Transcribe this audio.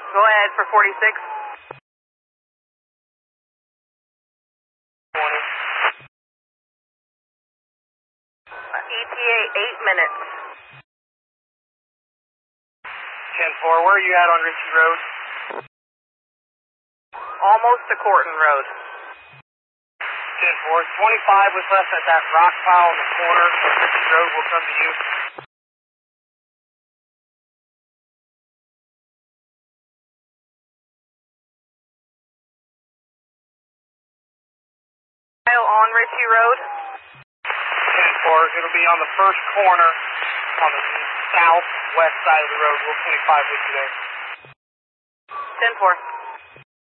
Go ahead for 46. 20. ETA 8 minutes. 10-4, where are you at on Ritchie Road? Almost to Corton Road. 10-4, 25 was left at that rock pile in the corner of Ritchie Road. We'll come to you. On Ritchie Road. 10-4, it'll be on the first corner on the southwest side of the road. We'll 25 with you there. 10-4.